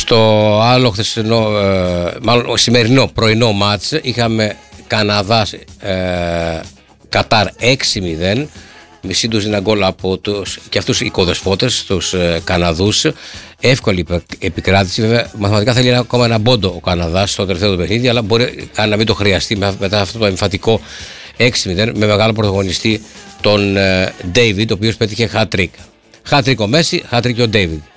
Στο άλλο χθεσινό, μάλλον σημερινό πρωινό μάτς είχαμε Καναδάς Κατάρ 6-0 με σύντοση ένα γκολ από τους και αυτούς οι οικοδεσπότες, τους Καναδούς. Εύκολη επικράτηση, βέβαια μαθηματικά θέλει ακόμα ένα πόντο ο Καναδάς στο τελευταίο του παιχνίδι, αλλά μπορεί να μην το χρειαστεί μετά αυτό το εμφατικό 6-0 με μεγάλο πρωταγωνιστή τον David, ο οποίος πέτυχε hat-trick. Hat-trick ο Μέση, hat-trick ο David.